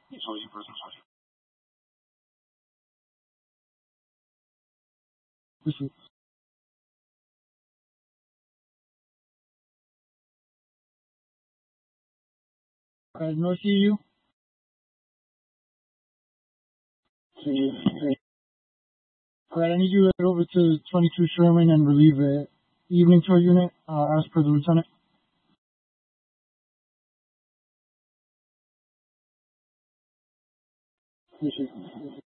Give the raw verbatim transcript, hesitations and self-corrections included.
Appreciate it. All right, no, see you. See you. All right, I need you to head over to twenty-two Sherman and relieve the evening tour unit, uh, as per the lieutenant. Appreciate it.